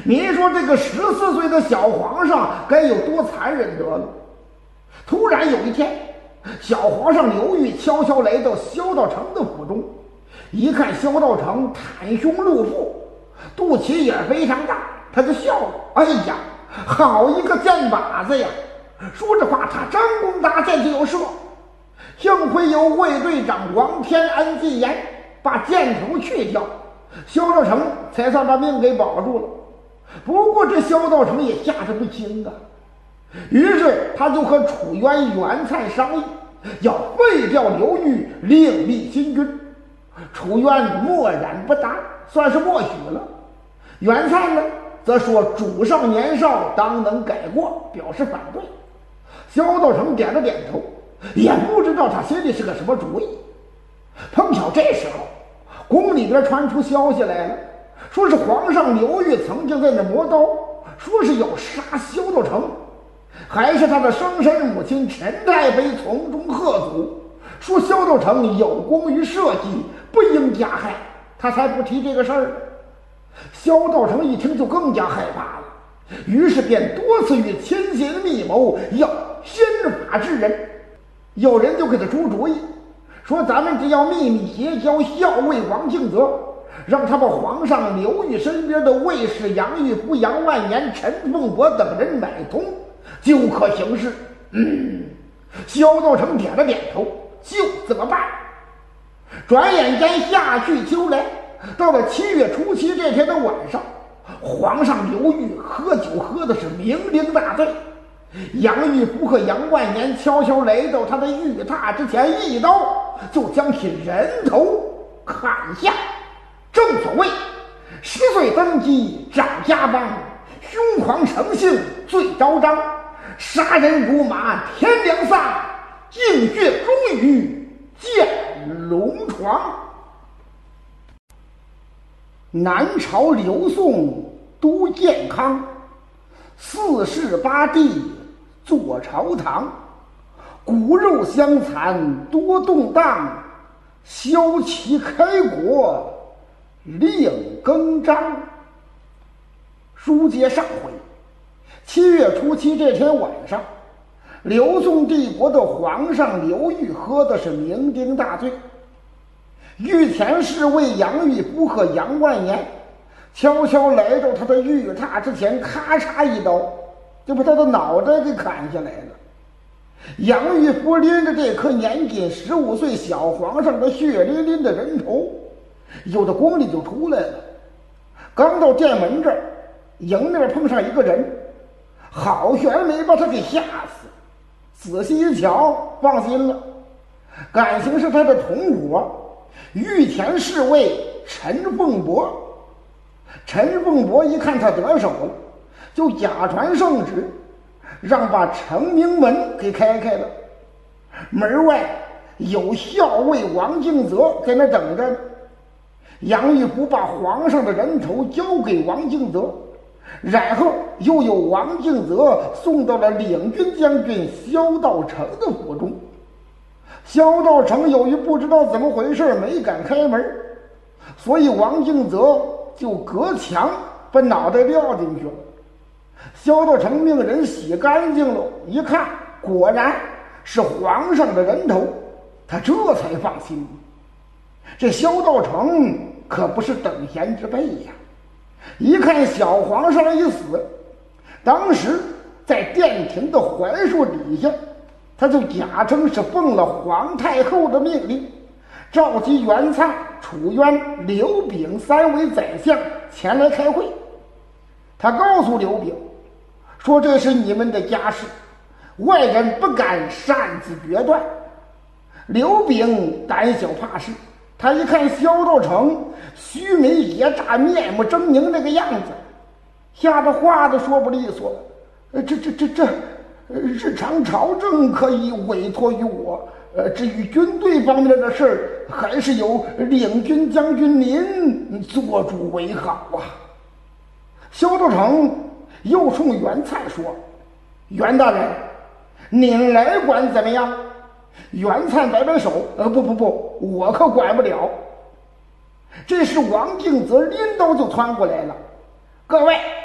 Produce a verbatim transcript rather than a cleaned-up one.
你说这个十四岁的小皇上该有多残忍得了？突然有一天，小皇上刘裕悄悄来到萧道成的府中，一看萧道成袒胸露腹，肚脐也非常大，他就笑了：“哎呀，好一个箭靶子呀！”说着话，他张弓搭箭就要射，幸亏有卫队长王天安进言，把箭头去掉，萧道成才算把命给保住了。不过这萧道成也吓得不轻啊，于是他就和楚渊、袁粲商议，要废掉刘裕，另立新君。楚渊默然不答，算是默许了。袁粲呢，则说主上年少，当能改过，表示反对。萧道成点了点头，也不知道他心里是个什么主意。碰巧这时候，宫里边传出消息来了，说是皇上刘裕曾经在那磨刀，说是要杀萧道成，还是他的生身母亲陈太妃从中喝阻，说萧道成有功于社稷，不应加害，他才不提这个事儿。萧道成一听就更加害怕了，于是便多次与亲信密谋，要先法治人。有人就给他出主意，说咱们只要秘密结交校尉王敬泽，让他把皇上刘裕身边的卫士杨玉福、杨万年、陈凤伯等人买通，就可行事。嗯，萧道成点了点头，就这么办。转眼间夏去秋来，到了七月初七这天的晚上，皇上刘裕喝酒喝的是酩酊大醉。杨玉福和杨万年悄悄来到他的御榻之前，一刀就将其人头砍下。正所谓十岁登基长家邦，凶狂成性最昭彰，杀人如麻天良丧，净血终于见龙床。南朝刘宋都建康，四世八帝坐朝堂，骨肉相残多动荡，萧齐开国另更张。书接上回，七月初七这天晚上，刘宋帝国的皇上刘裕喝的是酩酊大醉，御前侍卫杨玉福和杨万年悄悄来到他的御榻之前，咔嚓一刀就把他的脑袋给砍下来了。杨玉福拎着这颗年仅十五岁小皇上的血淋淋的人头，有的宫里就出来了。刚到殿门这儿，迎面碰上一个人，好悬没把他给吓死。仔细一瞧，放心了，感情是他的同伙御前侍卫陈凤伯。陈凤伯一看他得手了，就假传圣旨，让把承明门给开开了。门外有校尉王敬泽在那等着呢。杨玉福把皇上的人头交给王敬泽，然后又有王敬泽送到了领军将军萧道成的府中。萧道成由于不知道怎么回事，没敢开门，所以王敬泽就隔墙把脑袋撂进去了。萧道成命人洗干净了，一看果然是皇上的人头，他这才放心。这萧道成可不是等闲之辈呀，一看小皇上一死，当时在殿庭的槐树底下，他就假称是奉了皇太后的命令，召集袁粲、楚渊、刘炳三位宰相前来开会。他告诉刘炳说，这是你们的家事，外人不敢擅自决断。刘炳胆小怕事，他一看萧道成须眉也眨、面目狰狞那个样子，吓得话都说不利索了。这这这这日常朝政可以委托于我，呃，至于军队方面的事儿，还是由领军将军您做主为好啊。萧道成又冲袁粲说：“袁大人，您来管怎么样？”袁粲摆摆手：“呃，不不不，我可管不了。”这时王敬泽拎刀就窜过来了：“各位，